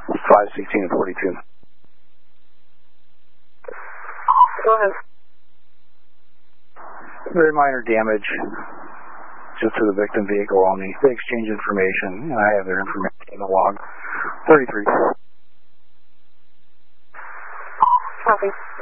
516 and 42. Go ahead. Very minor damage just to the victim vehicle only. They exchange information, and I have their information in the log. 33. Copy.